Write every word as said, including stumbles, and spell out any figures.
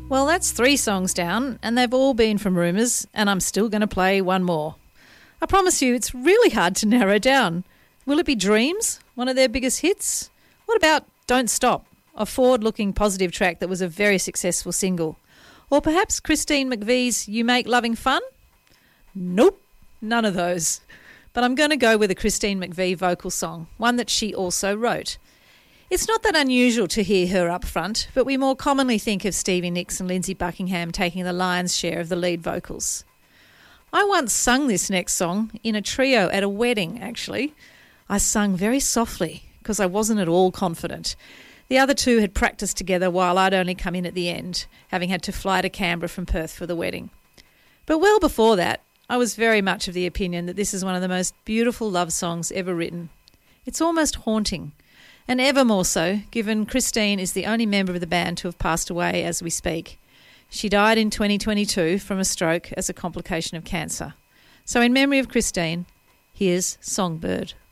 Well, that's three songs down, and they've all been from Rumours, and I'm still going to play one more. I promise you, it's really hard to narrow down. Will it be Dreams, one of their biggest hits? What about Don't Stop, a forward-looking positive track that was a very successful single? Or perhaps Christine McVie's You Make Loving Fun? Nope, none of those. But I'm going to go with a Christine McVie vocal song, one that she also wrote. It's not that unusual to hear her up front, but we more commonly think of Stevie Nicks and Lindsay Buckingham taking the lion's share of the lead vocals. I once sung this next song in a trio at a wedding, actually. I sung very softly because I wasn't at all confident. The other two had practiced together while I'd only come in at the end, having had to fly to Canberra from Perth for the wedding. But well before that, I was very much of the opinion that this is one of the most beautiful love songs ever written. It's almost haunting. And ever more so, given Christine is the only member of the band to have passed away as we speak. She died in twenty twenty-two from a stroke as a complication of cancer. So in memory of Christine, here's Songbird.